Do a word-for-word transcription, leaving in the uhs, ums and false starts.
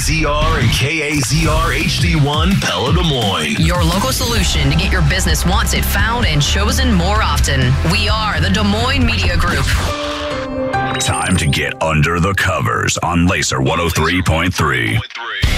Z R and K A Z R H D one Pella Des Moines. Your local solution to get your business wanted, found, and chosen more often. We are the Des Moines Media Group. Time to get under the covers on Laser one oh three point three.